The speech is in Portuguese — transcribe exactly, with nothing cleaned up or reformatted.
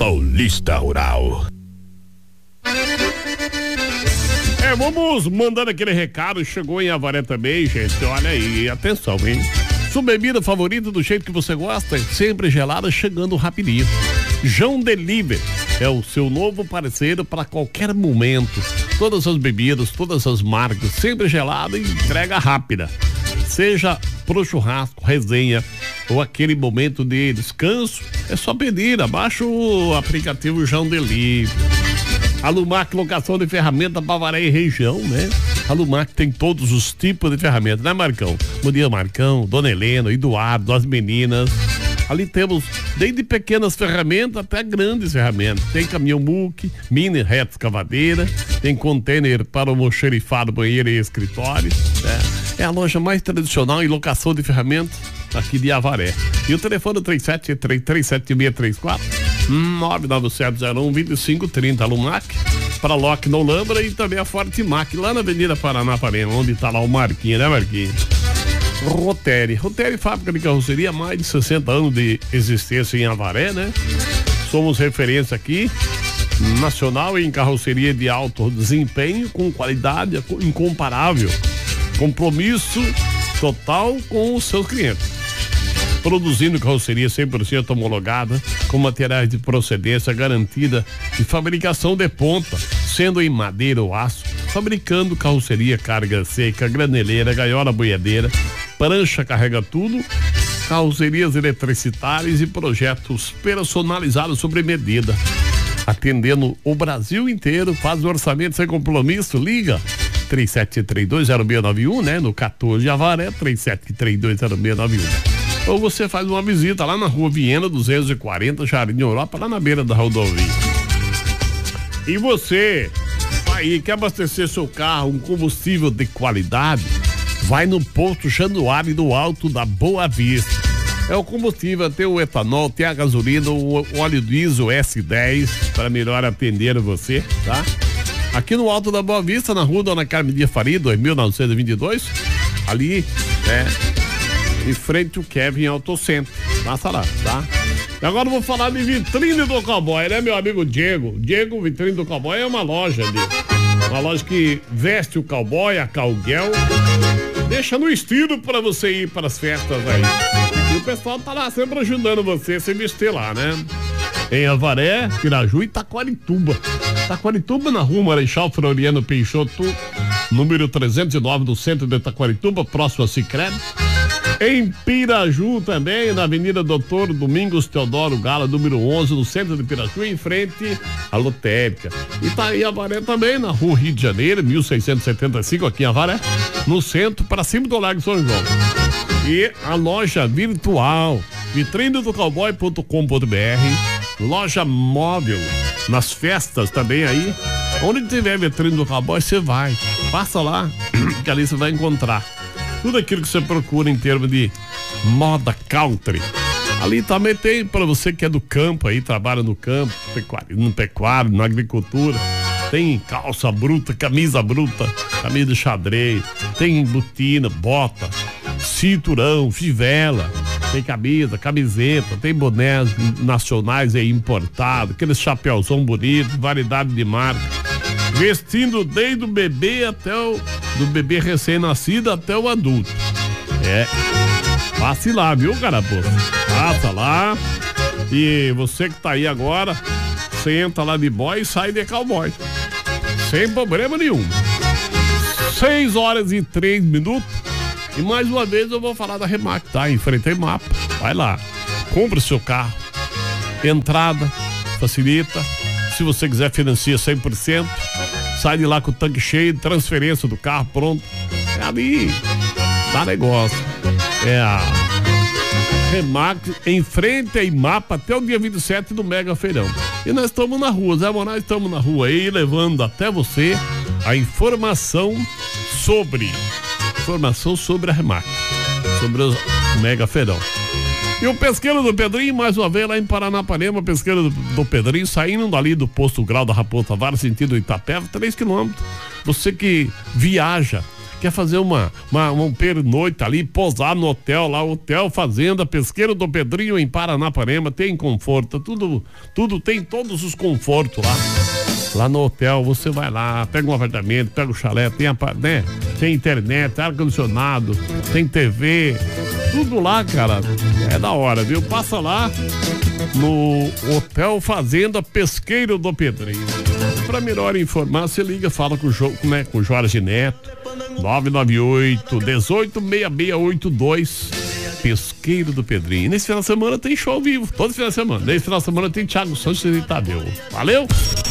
Paulista Rural. É, vamos mandando aquele recado. Chegou em Avaré também, gente. Olha aí, atenção, hein? Sua bebida favorita do jeito que você gosta, sempre gelada, chegando rapidinho. João Delivery é o seu novo parceiro para qualquer momento. Todas as bebidas, todas as marcas, sempre gelada e entrega rápida. Seja pro churrasco, resenha ou aquele momento de descanso, é só pedir. Abaixa o aplicativo João Delivery. A Lumac Locação de Ferramenta para Avaré e região, né? A Lumac tem todos os tipos de ferramentas, né, Marcão? Bom dia, Marcão, Dona Helena, Eduardo, as meninas. Ali temos desde pequenas ferramentas até grandes ferramentas. Tem caminhão muque, mini reta escavadeira, tem container para almoxerifado, banheiro e escritório, né? É a loja mais tradicional em locação de ferramentas aqui de Avaré. E o telefone é três sete três, três sete seis três quatro, nove nove sete zero um, dois cinco três zero. Lumac, para Lock no Lambra e também a Fortimac, lá na Avenida Paraná, onde está lá o Marquinhos, né, Marquinhos? Rotéri. Rotéri, fábrica de carroceria, mais de sessenta anos de existência em Avaré, né? Somos referência aqui, nacional em carroceria de alto desempenho, com qualidade incomparável. Compromisso total com os seus clientes. Produzindo carroceria cem por cento homologada, com materiais de procedência garantida e fabricação de ponta, sendo em madeira ou aço, fabricando carroceria, carga seca, graneleira, gaiola boiadeira, prancha carrega tudo, carrocerias eletricitárias e projetos personalizados sobre medida. Atendendo o Brasil inteiro, faz o orçamento sem compromisso, liga três sete três dois zero seis nove um, né? No quatorze de Avaré, três sete três dois zero seis nove um. Ou você faz uma visita lá na Rua Viena duzentos e quarenta, Jardim Europa, lá na beira da rodovia. E você aí quer abastecer seu carro, um combustível de qualidade? Vai no posto Januário do Alto da Boa Vista. É o combustível, tem o etanol, tem a gasolina, o óleo diesel S dez, para melhor atender você, tá? Aqui no Alto da Boa Vista, na Rua Dona Carmen Dias Faria, dois mil novecentos e vinte e dois, ali, né? Em frente ao Kevin Autocentro. Passa lá, tá? E agora eu vou falar de Vitrine do Cowboy, né, meu amigo Diego? Diego, Vitrine do Cowboy é uma loja ali. Uma loja que veste o cowboy, a cowgirl, deixa no estilo para você ir para as festas aí. E o pessoal tá lá sempre ajudando você a se vestir lá, né? Em Avaré, Piraju e Taquarituba. Taquarituba, na Rua Marechal Floriano Peixoto, número trezentos e nove do centro de Taquarituba, próximo a Sicredi. Em Piraju também, na Avenida Doutor Domingos Teodoro Gala, número onze, no centro de Piraju, em frente à lotérica. E tá aí Avaré também, na Rua Rio de Janeiro, mil seiscentos e setenta e cinco, aqui em Avaré, no centro, para cima do Largo São João. E a loja virtual, vitrine do cowboy ponto com ponto br, loja móvel, nas festas também aí, onde tiver vitrine do cowboy, você vai, passa lá, que ali você vai encontrar tudo aquilo que você procura em termos de moda country. Ali também tem para você que é do campo aí, trabalha no campo, pecuário, no pecuário, na agricultura. Tem calça bruta, camisa bruta, camisa de xadrez, tem botina, bota, cinturão, fivela, tem camisa, camiseta, tem bonés nacionais aí importados, aqueles chapéuzão bonito, variedade de marca. Vestindo desde o bebê até o do bebê recém-nascido até o adulto. É, passe lá, viu, carapuça? Passa lá. E você que tá aí agora, você entra lá de boy e sai de cowboy. Sem problema nenhum. Seis horas e três minutos. E mais uma vez eu vou falar da Remac, tá? Em frente ao mapa. Vai lá. Compre o seu carro. Entrada, facilita. Se você quiser, financia cem por cento. Sai de lá com o tanque cheio, transferência do carro pronto. É ali, dá negócio. É a Remax, em frente a Imapa, até o dia vinte e sete do Mega Feirão. E nós estamos na rua, Zé Moraes, estamos na rua aí, levando até você a informação sobre, informação sobre a Remax, sobre o Mega Feirão. E o Pesqueiro do Pedrinho, mais uma vez lá em Paranapanema, Pesqueiro do, do Pedrinho, saindo dali do posto Grau da Raposa Tavares, sentido Itapeva, três quilômetros. Você que viaja, quer fazer uma, uma, uma pernoite ali, posar no hotel lá, Hotel Fazenda Pesqueiro do Pedrinho em Paranapanema, tem conforto, tudo, tudo tem todos os confortos lá. Lá no hotel, você vai lá, pega um apartamento, pega um chalé, tem, né, tem internet, ar-condicionado, tem T V, tudo lá, cara. É da hora, viu? Passa lá no Hotel Fazenda Pesqueiro do Pedrinho. Para melhor informar, você liga, fala com o, jo, né, com o Jorge Neto, nove nove oito, um oito, seis seis oito dois, Pesqueiro do Pedrinho. E nesse final de semana tem show ao vivo, todo final de semana. Nesse final de semana tem Thiago Santos e Tadeu. Valeu!